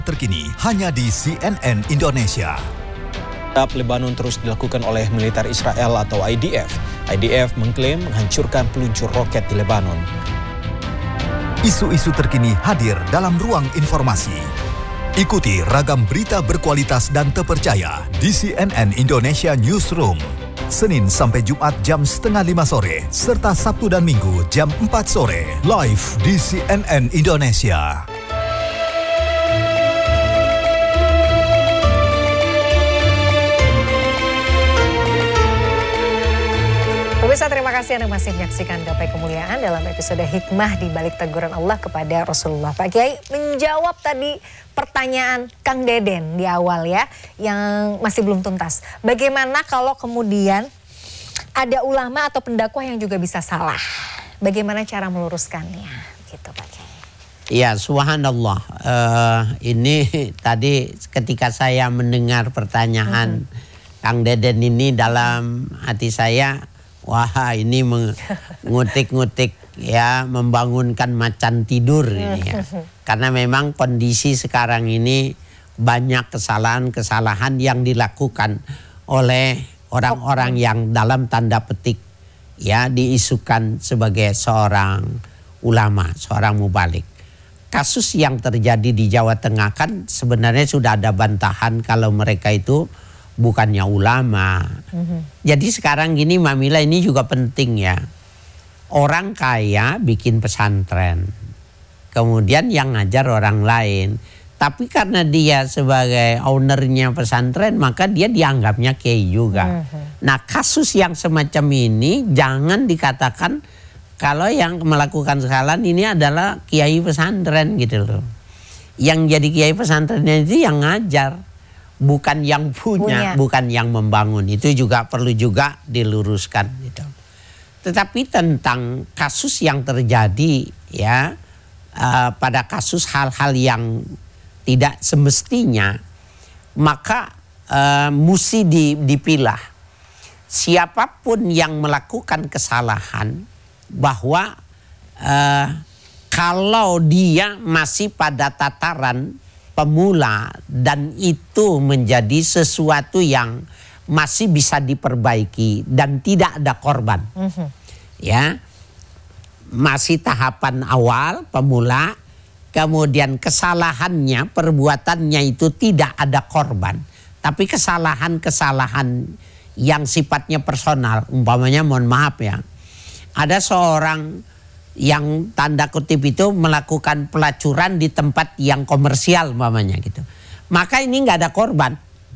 Terkini hanya di CNN Indonesia. Lebanon terus dilakukan oleh militer Israel atau IDF. IDF mengklaim menghancurkan peluncur roket di Lebanon. Isu-isu terkini hadir dalam ruang informasi. Ikuti ragam berita berkualitas dan terpercaya di CNN Indonesia Newsroom. Senin sampai Jumat jam 4:30 sore, serta Sabtu dan Minggu jam 4 sore. Live di CNN Indonesia. Pemirsa, terima kasih Anda masih menyaksikan Gapai Kemuliaan dalam episode Hikmah di Balik Teguran Allah kepada Rasulullah. Pak Kiai menjawab tadi pertanyaan Kang Deden di awal ya, yang masih belum tuntas. Bagaimana kalau kemudian ada ulama atau pendakwah yang juga bisa salah? Bagaimana cara meluruskannya? Gitu Pak Kiai. Ya, subhanallah. Ini tadi ketika saya mendengar pertanyaan Kang Deden ini, dalam hati saya, wah ini mengutik-ngutik ya, membangunkan macan tidur ini ya. Karena memang kondisi sekarang ini banyak kesalahan-kesalahan yang dilakukan oleh orang-orang yang dalam tanda petik ya diisukan sebagai seorang ulama, seorang mubalik. Kasus yang terjadi di Jawa Tengah kan sebenarnya sudah ada bantahan kalau mereka itu bukannya ulama. Jadi sekarang gini Mbak Mila, ini juga penting ya. Orang kaya bikin pesantren, kemudian yang ngajar orang lain. Tapi karena dia sebagai ownernya pesantren, maka dia dianggapnya kiai juga. Nah, kasus yang semacam ini jangan dikatakan kalau yang melakukan kesalahan ini adalah kiai pesantren gitu loh. Yang jadi kiai pesantrennya itu yang ngajar, bukan yang punya, bukan yang membangun. Itu juga perlu juga diluruskan gitu. Tetapi tentang kasus yang terjadi ya, pada kasus hal-hal yang tidak semestinya, maka mesti dipilah. Siapapun yang melakukan kesalahan, bahwa kalau dia masih pada tataran pemula dan itu menjadi sesuatu yang masih bisa diperbaiki dan tidak ada korban, ya, masih tahapan awal pemula, kemudian kesalahannya, perbuatannya itu tidak ada korban, tapi kesalahan-kesalahan yang sifatnya personal, umpamanya mohon maaf ya, ada seorang yang tanda kutip itu melakukan pelacuran di tempat yang komersial umpamanya gitu. Maka ini nggak ada korban.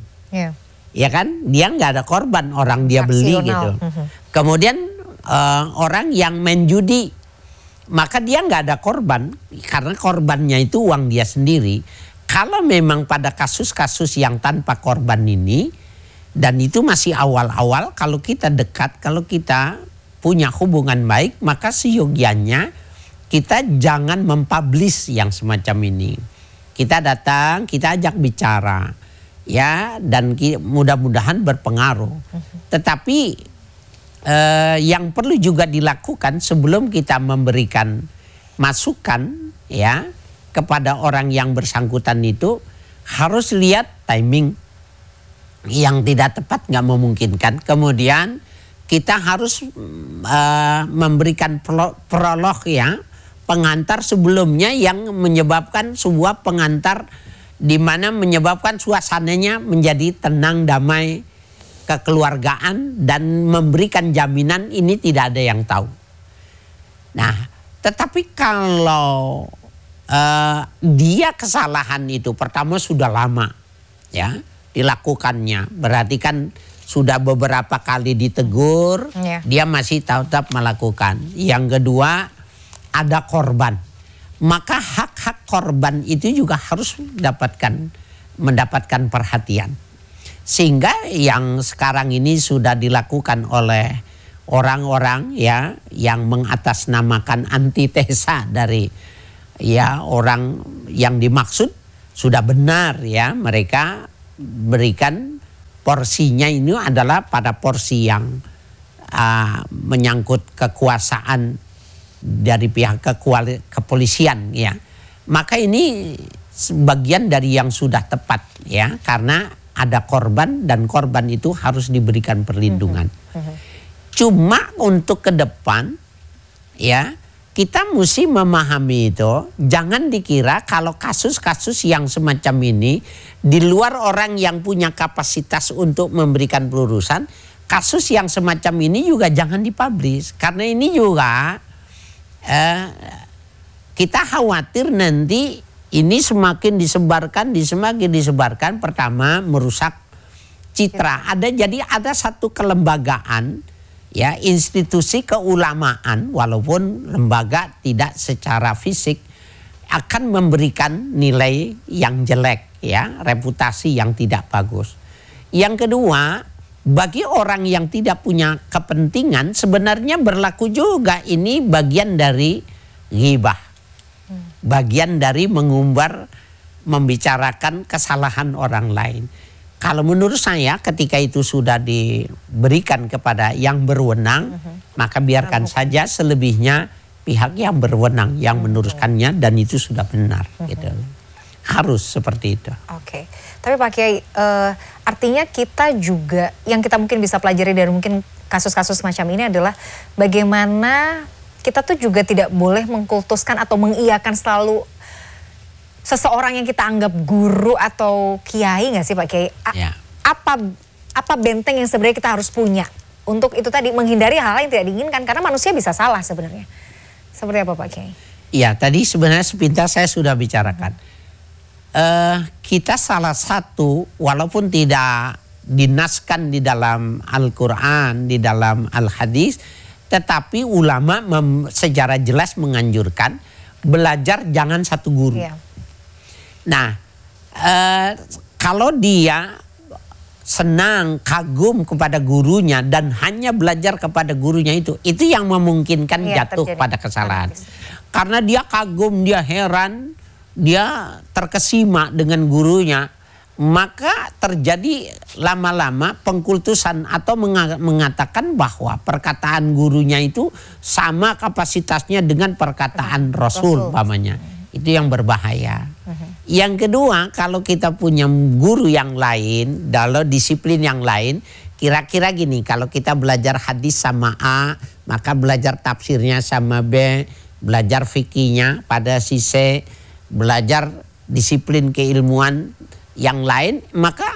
Ya kan? Dia nggak ada korban, orang dia beli gitu. Kemudian orang yang main judi, maka dia nggak ada korban karena korbannya itu uang dia sendiri. Kalau memang pada kasus-kasus yang tanpa korban ini, dan itu masih awal-awal, kalau kita dekat, kalau kita punya hubungan baik, maka seyogianya kita jangan mempublish yang semacam ini. Kita datang, kita ajak bicara, ya, dan mudah-mudahan berpengaruh. Tetapi yang perlu juga dilakukan sebelum kita memberikan masukan ya kepada orang yang bersangkutan itu, harus lihat timing. Yang tidak tepat nggak memungkinkan. Kemudian kita harus memberikan prolog ya, pengantar sebelumnya yang menyebabkan sebuah pengantar di mana menyebabkan suasananya menjadi tenang, damai, kekeluargaan, dan memberikan jaminan ini tidak ada yang tahu. Nah, tetapi kalau dia kesalahan itu pertama sudah lama ya dilakukannya, berarti kan sudah beberapa kali ditegur, dia masih tetap melakukan. Yang kedua, ada korban. Maka hak-hak korban itu juga harus mendapatkan perhatian. Sehingga yang sekarang ini sudah dilakukan oleh orang-orang ya yang mengatasnamakan antitesa dari ya orang yang dimaksud, sudah benar ya, mereka berikan porsinya ini adalah pada porsi yang menyangkut kekuasaan dari pihak kepolisian ya. Maka ini sebagian dari yang sudah tepat ya, karena ada korban dan korban itu harus diberikan perlindungan. Cuma untuk ke depan ya, kita mesti memahami itu, jangan dikira kalau kasus-kasus yang semacam ini di luar orang yang punya kapasitas untuk memberikan pelurusan, kasus yang semacam ini juga jangan dipublish. Karena ini juga kita khawatir nanti ini semakin disebarkan, pertama merusak citra. Jadi ada satu kelembagaan ya, institusi keulamaan, walaupun lembaga tidak secara fisik, akan memberikan nilai yang jelek ya, reputasi yang tidak bagus. Yang kedua, bagi orang yang tidak punya kepentingan sebenarnya berlaku juga ini bagian dari ghibah. Bagian dari mengumbar, membicarakan kesalahan orang lain. Kalau menurut saya ketika itu sudah diberikan kepada yang berwenang, maka biarkan saja, selebihnya pihak yang berwenang yang meneruskannya, dan itu sudah benar. Gitu. Harus seperti itu. Oke. Tapi Pak Kiai, artinya kita juga, yang kita mungkin bisa pelajari dari mungkin kasus-kasus semacam ini adalah bagaimana kita tuh juga tidak boleh mengkultuskan atau mengiyakan selalu seseorang yang kita anggap guru atau kiai, nggak sih Pak Kiai? Ya. Apa benteng yang sebenarnya kita harus punya untuk itu tadi, menghindari hal-hal yang tidak diinginkan, karena manusia bisa salah sebenarnya. Seperti apa Pak Kiai? Iya, tadi sebenarnya sepintas saya sudah bicarakan. Kita salah satu, walaupun tidak dinaskan di dalam Al-Quran, di dalam Al-Hadis, tetapi ulama secara jelas menganjurkan belajar jangan satu guru. Ya. Nah, kalau dia senang, kagum kepada gurunya dan hanya belajar kepada gurunya itu yang memungkinkan jatuh pada kesalahan. Karena dia kagum, dia heran, dia terkesima dengan gurunya, maka terjadi lama-lama pengkultusan atau mengatakan bahwa perkataan gurunya itu sama kapasitasnya dengan perkataan Rasul umpamanya. Itu yang berbahaya. Yang kedua, kalau kita punya guru yang lain, dalam disiplin yang lain, kira-kira gini, kalau kita belajar hadis sama A, maka belajar tafsirnya sama B, belajar fikihnya pada si C, belajar disiplin keilmuan yang lain, maka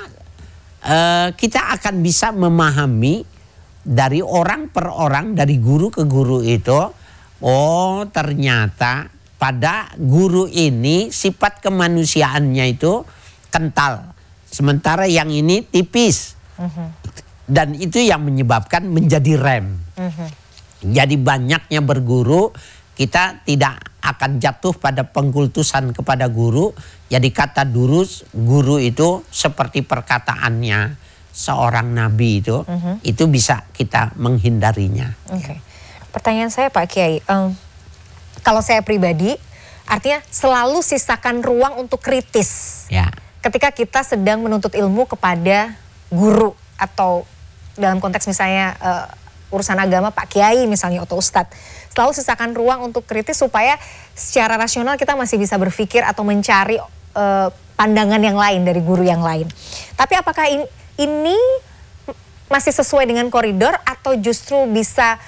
kita akan bisa memahami dari orang per orang, dari guru ke guru itu, oh ternyata pada guru ini sifat kemanusiaannya itu kental, sementara yang ini tipis. Dan itu yang menyebabkan menjadi rem. Jadi banyaknya berguru, kita tidak akan jatuh pada pengkultusan kepada guru. Jadi kata guru itu seperti perkataannya seorang nabi itu bisa kita menghindarinya. Pertanyaan saya Pak Kiai, kalau saya pribadi, artinya selalu sisakan ruang untuk kritis. Ya. Ketika kita sedang menuntut ilmu kepada guru atau dalam konteks misalnya urusan agama Pak Kiai misalnya atau Ustadz, selalu sisakan ruang untuk kritis supaya secara rasional kita masih bisa berpikir atau mencari pandangan yang lain dari guru yang lain. Tapi apakah ini masih sesuai dengan koridor atau justru bisa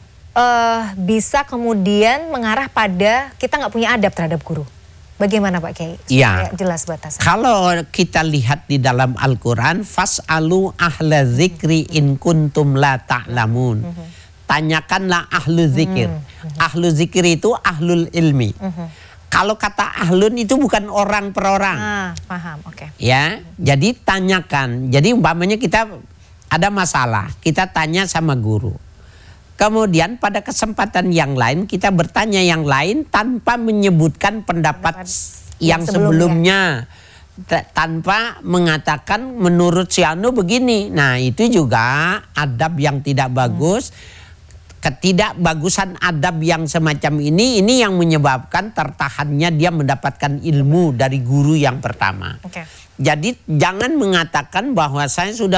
kemudian mengarah pada kita nggak punya adab terhadap guru? Bagaimana Pak Kiai? Ya, jelas batasan. Kalau kita lihat di dalam Al-Quran, fas'alu ahla zikri in kuntum la ta'lamun. Tanyakanlah ahlu zikir. Ahlu zikir itu ahlul ilmi. Kalau kata ahlun itu bukan orang per orang. Paham, oke. Ya, jadi tanyakan. Jadi umpamanya kita ada masalah, kita tanya sama guru. Kemudian pada kesempatan yang lain kita bertanya yang lain tanpa menyebutkan pendapat yang sebelumnya. Tanpa mengatakan menurut si Anu begini. Nah itu juga adab yang tidak bagus. Ketidakbagusan adab yang semacam ini yang menyebabkan tertahannya dia mendapatkan ilmu dari guru yang pertama. Jadi jangan mengatakan bahwa saya sudah